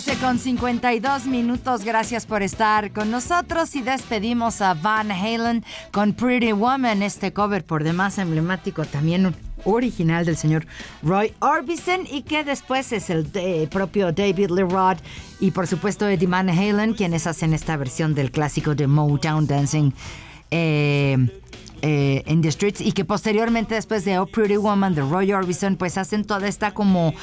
Con 52 minutos, gracias por estar con nosotros y despedimos a Van Halen con Pretty Woman, este cover por demás emblemático, también original del señor Roy Orbison y que después es el propio David Lee Roth y por supuesto Eddie Van Halen quienes hacen esta versión del clásico de Motown Dancing in the Streets, y que posteriormente después de Oh Pretty Woman de Roy Orbison pues hacen toda esta como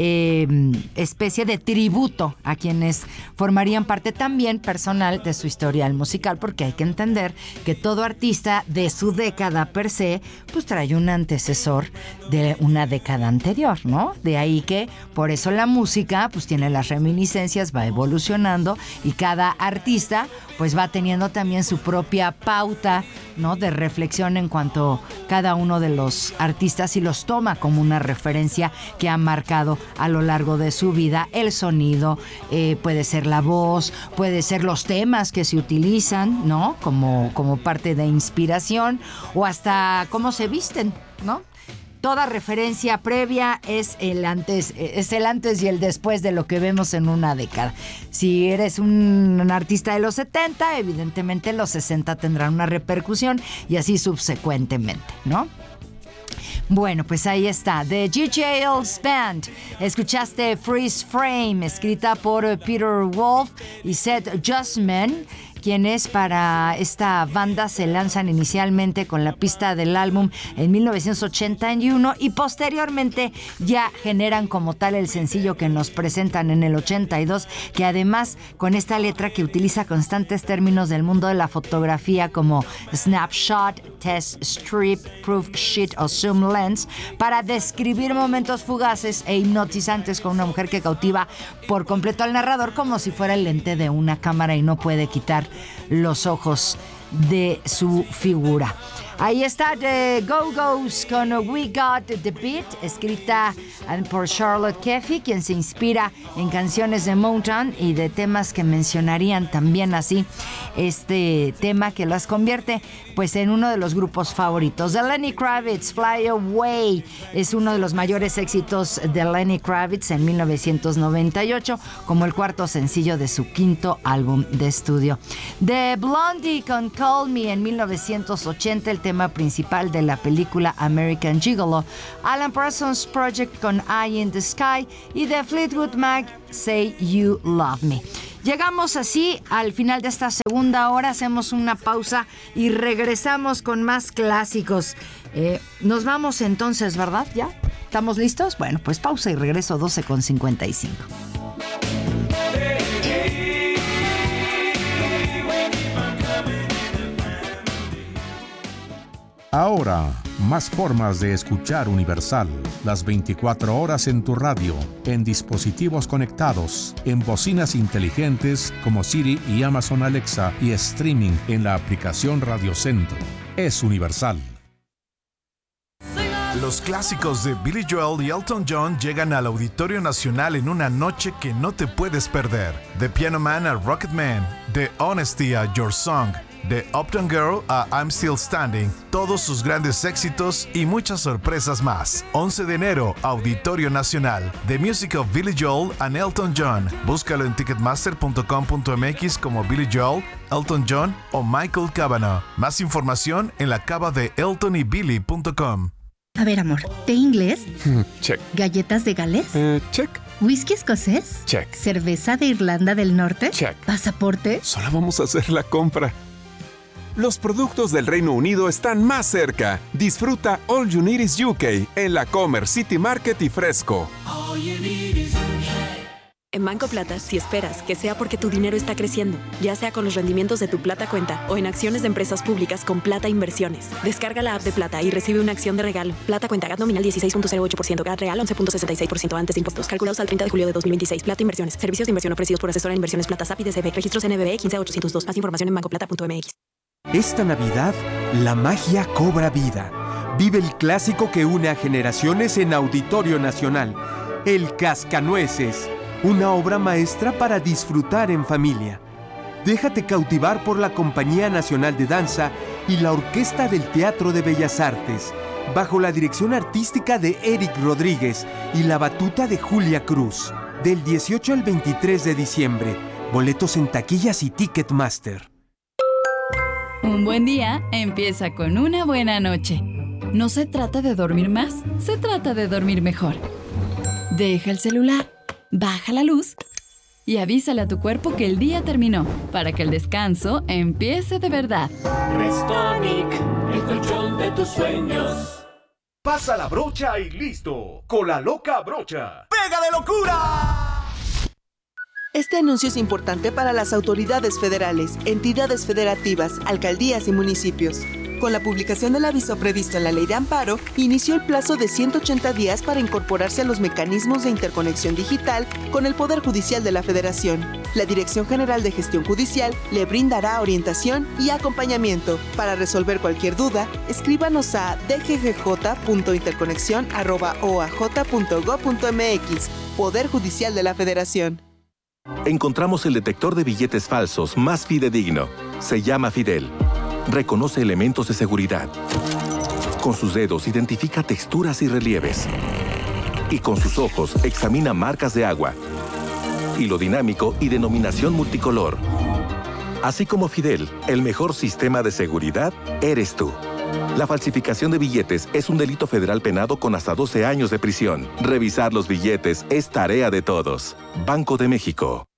especie de tributo a quienes formarían parte también personal de su historial musical, porque hay que entender que todo artista de su década per se pues trae un antecesor de una década anterior, ¿no? De ahí que por eso la música pues tiene las reminiscencias, va evolucionando y cada artista pues va teniendo también su propia pauta, ¿no? De reflexión en cuanto a cada uno de los artistas y los toma como una referencia que ha marcado a lo largo de su vida el sonido, puede ser la voz, puede ser los temas que se utilizan, ¿no? Como parte de inspiración o hasta cómo se visten, ¿no? Toda referencia previa es el antes y el después de lo que vemos en una década. Si eres un artista de los 70, evidentemente los 60 tendrán una repercusión y así subsecuentemente, ¿no? Bueno, pues ahí está, The GJL's Band. Escuchaste Freeze Frame, escrita por Peter Wolf y Seth Justman, quienes para esta banda se lanzan inicialmente con la pista del álbum en 1981 y posteriormente ya generan como tal el sencillo que nos presentan en el 82, que además con esta letra que utiliza constantes términos del mundo de la fotografía como snapshot, test strip, proof sheet o zoom lens para describir momentos fugaces e hipnotizantes con una mujer que cautiva por completo al narrador como si fuera el lente de una cámara y no puede quitar los ojos de su figura. Ahí está The Go-Go's con We Got the Beat, escrita por Charlotte Keffey, quien se inspira en canciones de Motown y de temas que mencionarían también así este tema que las convierte pues en uno de los grupos favoritos de Lenny Kravitz. Fly Away es uno de los mayores éxitos de Lenny Kravitz en 1998 como el cuarto sencillo de su quinto álbum de estudio. The Blondie con Call Me en 1980, el tema principal de la película American Gigolo. Alan Parsons Project con Eye in the Sky y The Fleetwood Mac Say You Love Me. Llegamos así al final de esta segunda hora, hacemos una pausa y regresamos con más clásicos. Nos vamos entonces, ¿verdad? ¿Ya? ¿Estamos listos? Bueno, pues pausa y regreso 12:55. Ahora, más formas de escuchar Universal. Las 24 horas en tu radio, en dispositivos conectados, en bocinas inteligentes como Siri y Amazon Alexa y streaming en la aplicación Radio Centro. Es Universal. Los clásicos de Billy Joel y Elton John llegan al Auditorio Nacional en una noche que no te puedes perder. De Piano Man a Rocket Man, de Honesty a Your Song, de Uptown Girl a I'm Still Standing, todos sus grandes éxitos y muchas sorpresas más. 11 de enero, Auditorio Nacional. The Music of Billy Joel and Elton John. Búscalo en ticketmaster.com.mx como Billy Joel, Elton John o Michael Cavanaugh. Más información en la cava de eltonybilly.com. A ver, amor, ¿té inglés? Check. ¿Galletas de Gales? Check. ¿Whisky escocés? Check. ¿Cerveza de Irlanda del Norte? Check. ¿Pasaporte? Solo vamos a hacer la compra. Los productos del Reino Unido están más cerca. Disfruta All You Need Is UK en la Comer City Market y Fresco. En Banco Plata, si esperas que sea porque tu dinero está creciendo, ya sea con los rendimientos de tu Plata Cuenta o en acciones de empresas públicas con Plata Inversiones. Descarga la app de Plata y recibe una acción de regalo. Plata Cuenta, GAT nominal 16.08%, GAT real 11.66% antes de impuestos. Calculados al 30 de julio de 2026. Plata Inversiones. Servicios de inversión ofrecidos por Asesora en Inversiones Plata SAP y DCB. Registros NBE 15802. Más información en bancoplata.mx. Esta Navidad, la magia cobra vida. Vive el clásico que une a generaciones en Auditorio Nacional. El Cascanueces. Una obra maestra para disfrutar en familia. Déjate cautivar por la Compañía Nacional de Danza y la Orquesta del Teatro de Bellas Artes, bajo la dirección artística de Eric Rodríguez y la batuta de Julia Cruz. del 18 al 23 de diciembre. Boletos en taquillas y Ticketmaster. Un buen día empieza con una buena noche. No se trata de dormir más, se trata de dormir mejor. Deja el celular, baja la luz y avísale a tu cuerpo que el día terminó, para que el descanso empiece de verdad. Restonic, el colchón de tus sueños. Pasa la brocha y listo. Con la loca brocha. ¡Pega de locura! Este anuncio es importante para las autoridades federales, entidades federativas, alcaldías y municipios. Con la publicación del aviso previsto en la Ley de Amparo, inició el plazo de 180 días para incorporarse a los mecanismos de interconexión digital con el Poder Judicial de la Federación. La Dirección General de Gestión Judicial le brindará orientación y acompañamiento. Para resolver cualquier duda, escríbanos a dggj.interconexión@oaj.gov.mx. Poder Judicial de la Federación. Encontramos el detector de billetes falsos más fidedigno. Se llama Fidel. Reconoce elementos de seguridad. Con sus dedos identifica texturas y relieves. Y con sus ojos examina marcas de agua, hilo dinámico y denominación multicolor. Así como Fidel, el mejor sistema de seguridad eres tú. La falsificación de billetes es un delito federal penado con hasta 12 años de prisión. Revisar los billetes es tarea de todos. Banco de México.